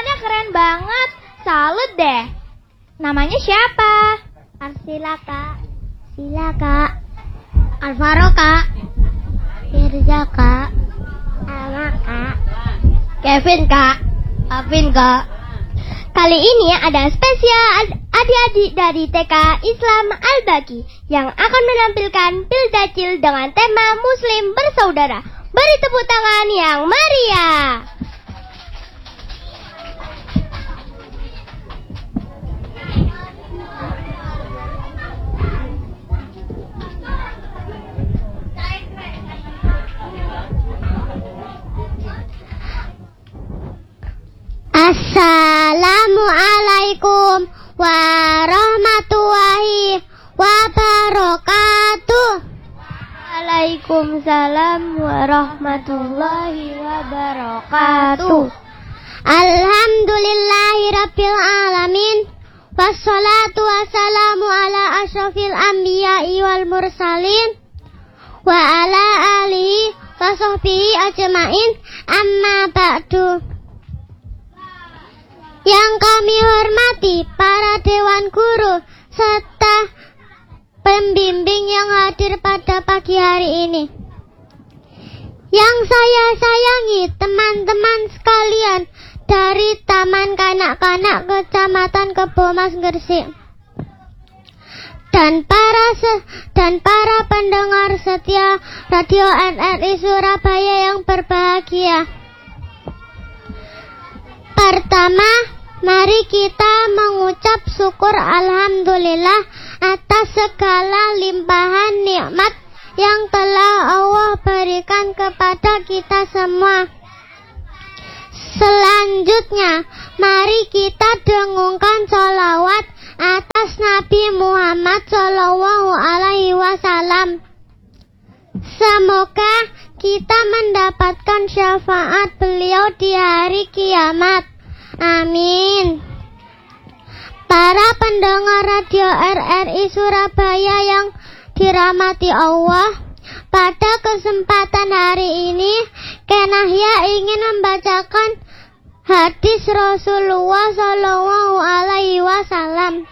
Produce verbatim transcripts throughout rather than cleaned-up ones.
Tulisannya keren banget. Salut deh. Namanya siapa? Arsila, Kak. Sila, Kak. Alvaro, Kak. Firza, Kak. Alma, Kak. Kevin, Kak. Alvin, Kak. Kali ini ada spesial adik-adik dari T K Islam Al-Baqi yang akan menampilkan Pildacil dengan tema Muslim Bersaudara. Beri tepuk tangan yang meriah. Assalamualaikum warahmatullahi wabarakatuh. Waalaikumsalam warahmatullahi wabarakatuh. Alhamdulillahi rabbil alamin. Wassalatu wassalamu ala asyrafil anbiya'i wal mursalin wa ala alihi wa sahbihi ajma'in. Amma ba'du. Yang kami hormati para dewan guru serta pembimbing yang hadir pada pagi hari ini. Yang saya sayangi teman-teman sekalian dari Taman Kanak-kanak Kecamatan Kebomas Gresik. Dan para se- dan para pendengar setia Radio R R I Surabaya yang berbahagia. Pertama, mari kita mengucap syukur alhamdulillah atas segala limpahan nikmat yang telah Allah berikan kepada kita semua. Selanjutnya, mari kita dengungkan sholawat atas Nabi Muhammad shallallahu alaihi wasallam. Semoga kita mendapatkan syafaat beliau di hari kiamat. Amin. Para pendengar Radio R R I Surabaya yang dirahmati Allah, pada kesempatan hari ini Kenahya ingin membacakan hadis Rasulullah Shallallahu Alaihi Wasallam.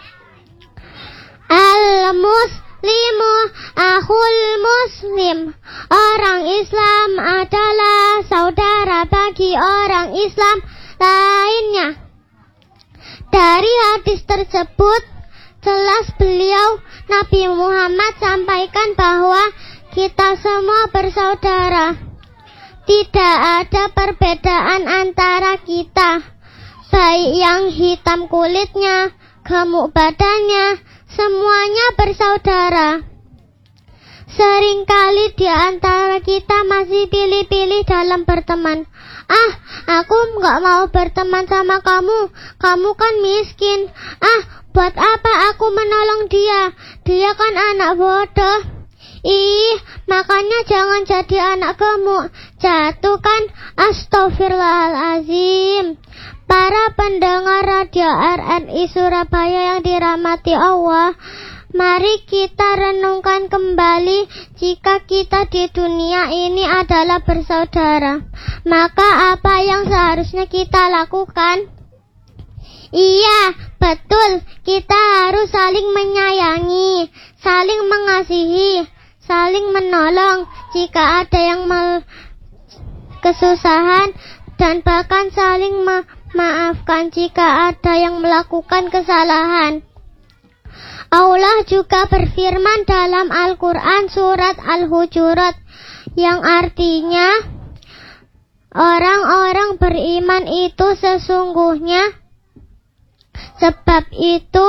Al-Muslimu akhul Muslim. Orang Islam adalah saudara bagi orang Islam lainnya. Dari hadis tersebut jelas beliau Nabi Muhammad sampaikan bahwa kita semua bersaudara. Tidak ada perbedaan antara kita, baik yang hitam kulitnya, gemuk badannya, semuanya bersaudara. Seringkali di antara kita masih pilih-pilih dalam berteman. Ah, aku nggak mau berteman sama kamu. Kamu kan miskin. Ah, buat apa aku menolong dia? Dia kan anak bodoh. Ih, makanya jangan jadi anak gemuk. Jatuh kan? Astagfirullahaladzim. Para pendengar Radio R R I Surabaya yang dirahmati Allah, mari kita renungkan kembali, jika kita di dunia ini adalah bersaudara, maka apa yang seharusnya kita lakukan? Iya, betul, kita harus saling menyayangi, saling mengasihi, saling menolong jika ada yang me- kesusahan, dan bahkan saling memaafkan jika ada yang melakukan kesalahan. Allah juga berfirman dalam Al-Quran surat Al-Hujurat yang artinya, orang-orang beriman itu sesungguhnya, sebab itu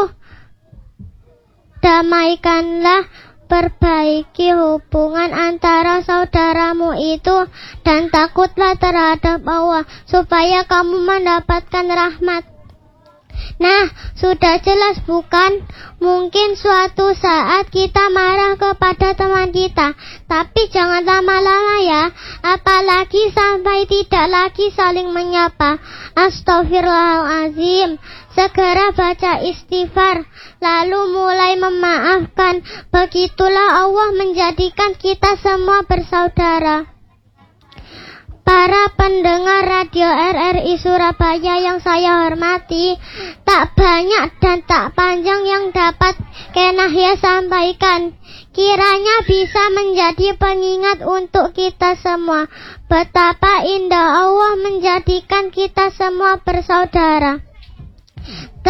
damaikanlah, perbaiki hubungan antara saudaramu itu, dan takutlah terhadap Allah supaya kamu mendapatkan rahmat. Nah, sudah jelas bukan? Mungkin suatu saat kita marah kepada teman kita, tapi jangan lama-lama ya, apalagi sampai tidak lagi saling menyapa. Astagfirullahaladzim. Segera baca istighfar, lalu mulai memaafkan. Begitulah Allah menjadikan kita semua bersaudara. Para pendengar radio R R I Surabaya yang saya hormati, tak banyak dan tak panjang yang dapat Kenahya sampaikan. Kiranya bisa menjadi pengingat untuk kita semua betapa indah Allah menjadikan kita semua bersaudara.